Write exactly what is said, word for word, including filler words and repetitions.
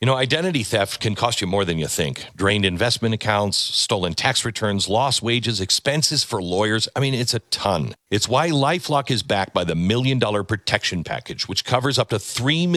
You know, identity theft can cost you more than you think. Drained investment accounts, stolen tax returns, lost wages, expenses for lawyers. I mean, it's a ton. It's why LifeLock is backed by the Million Dollar Protection Package, which covers up to three million